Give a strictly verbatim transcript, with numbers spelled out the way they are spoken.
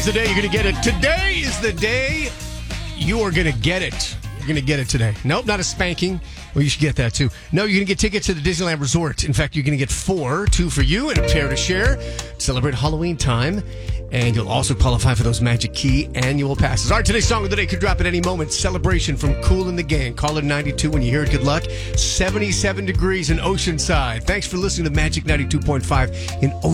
Today you're going to get it. Today is the day you are going to get it. You're going to get it today. Nope, not a spanking. Well, you should get that too. No, you're going to get tickets to the Disneyland Resort. In fact, you're going to get four, two for you and a pair to share. Celebrate Halloween time. And you'll also qualify for those Magic Key annual passes. All right, today's song of the day could drop at any moment. Celebration from Kool and the Gang. Caller ninety-two when you hear it. Good luck. seventy-seven degrees in Oceanside. Thanks for listening to Magic ninety-two point five in Oceanside.